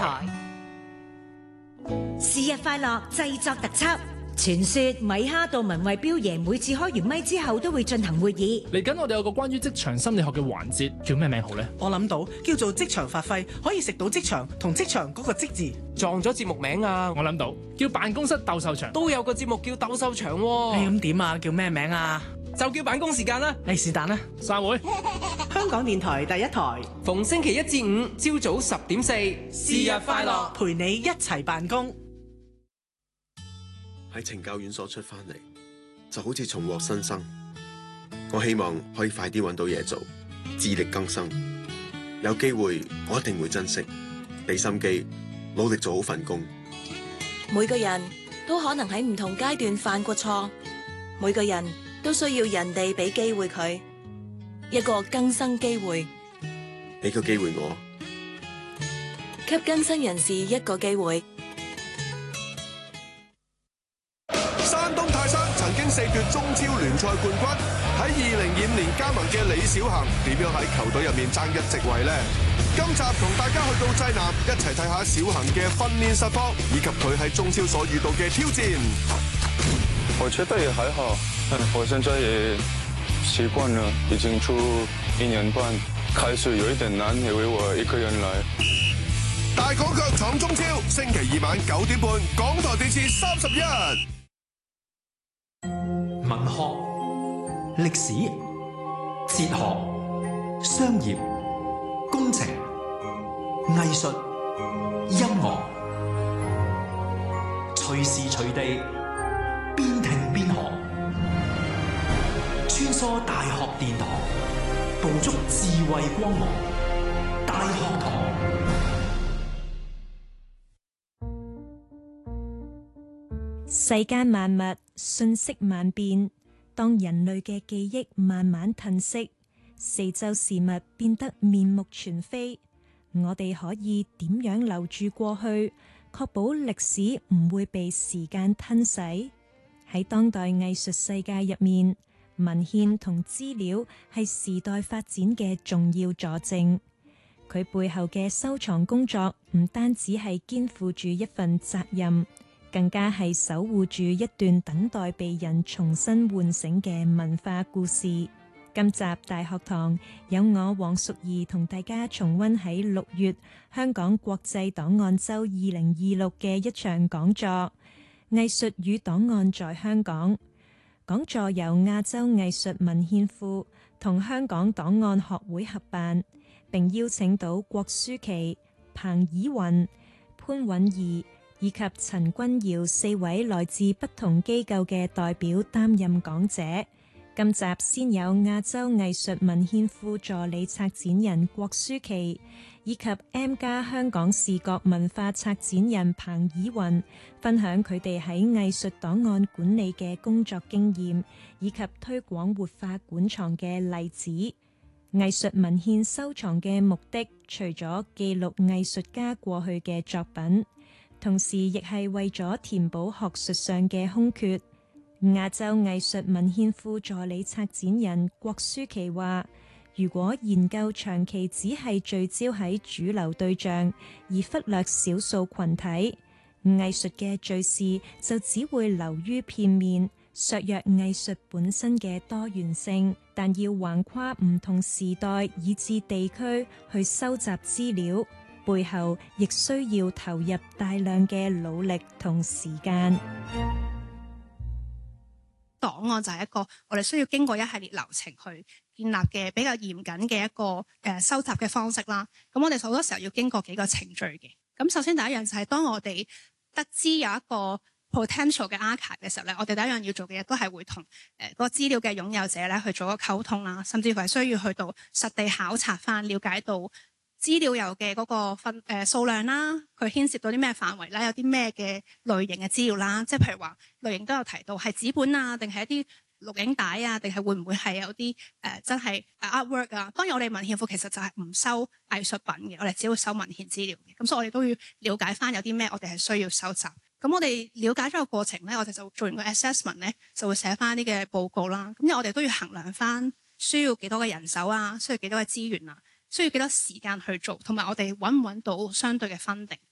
台。是日快樂製作特輯。傳說米哈杜文慧彪爺每次開完咪之後都會進行會議。 嚟緊我哋有個關於職場心理學嘅環節，叫咩名好呢？ 我諗到叫做職場發揮，可以食到職場同職場嗰個職字。 撞咗節目名啊！ 我諗到叫辦公室鬥獸場， 都有個節目叫鬥獸場喎。 咁點啊？叫咩名啊？ 就叫辦公時間啦。 你是但啦。 散會。 香港電台第一台， 逢星期一至五朝早10:4，是日快樂， 陪你一齊辦公。 喺懲教院所出返嚟，就好似重獲新生。我希望可以快啲搵到嘢做，自力更生。有機會，我一定會珍惜，俾心機，努力做好份工。 每個人都可能喺唔同階段犯過錯，每個人都需要人哋俾機會佢，一個更生機會。 俾個機會我， 給更生人士一個機會。 山東泰山曾經4奪中超聯賽冠軍，喺2025年加盟嘅李小恒點樣喺球隊入面爭一席位呢？今集同大家去到濟南，一齊睇下小恒嘅訓練實況，以及佢喺中超所遇到嘅挑戰。 我覺得也還好，我現在也習慣了，已經出1年半，開始有一點難，因為我一個人來。 大港腳闖中超，星期2晚9點半，港台電視31。 文學、歷史、哲學、商業、工程、藝術、音樂，隨時隨地邊聽邊學，穿梭大學殿堂，捕捉智慧光芒。大學堂。 世間萬物瞬息萬變，當人類嘅記憶慢慢褪色，四周事物變得面目全非，我哋可以點樣留住過去，確保歷史唔會被時間吞噬？喺當代藝術世界入面，文獻同資料係時代發展嘅重要佐證，佢背後嘅收藏工作唔單止係肩負住一份責任，更加係守護住一段等待被人重新喚醒嘅文化故事。今集大學堂有我黃淑儀同大家重溫喺6月香港國際檔案周2026嘅一場講座《藝術與檔案在香港》。講座由亞洲藝術文獻庫同香港檔案學會合辦，並邀請到郭舒琪、彭以雲、潘允儀以及陳君堯4位來自不同機構嘅代表擔任講者。今集先有亞洲藝術文獻庫助理策展人郭舒琪，以及 M+ 香港視覺文化策展人彭以雲分享佢哋喺藝術檔案管理嘅工作經驗，以及推廣活化館藏嘅例子。藝術文獻收藏嘅目的，除咗記錄藝術家過去嘅作品，同時亦係為咗填補學術上嘅空缺。亞洲藝術文獻庫助理策展人郭舒琪話，如果研究長期只係聚焦喺主流對象，而忽略少數群體，藝術嘅敘事就只會流於片面，削弱藝術本身嘅多元性。但要橫跨唔同時代以至地區去收集資料，背後亦需要投入大量嘅努力同時間。 檔案就係一個我哋需要經過一系列流程去建立嘅比較嚴謹嘅一個收集嘅方式啦。咁我哋好多時候要經過幾個程序嘅。咁首先第一樣就係當我哋得知有一個 potential 嘅 archive 嘅時候咧，我哋第一樣要做嘅嘢都係會同嗰個資料嘅擁有者咧去做個溝通啦，甚至乎係需要去到實地考察翻，了解到資料有嘅嗰個數量啦，佢牽涉到啲咩範圍啦，有啲咩嘅類型嘅資料啦，即係譬如話類型都有提到係紙本啊，定係一啲錄影帶啊，定係會唔會係有啲真係 artwork 啊？當然我哋文獻庫其實就係唔收藝術品嘅，我哋只會收文獻資料嘅，咁所以我哋都要了解翻有啲咩我哋係需要收集。咁我哋了解咗個過程咧，我哋就做完個 assessment 咧，就會寫翻啲嘅報告啦。咁因為我哋都要衡量翻需要幾多嘅人手啊，需要幾多嘅資源啊，需要幾多時間去做，同埋我哋揾唔揾到相對嘅 funding。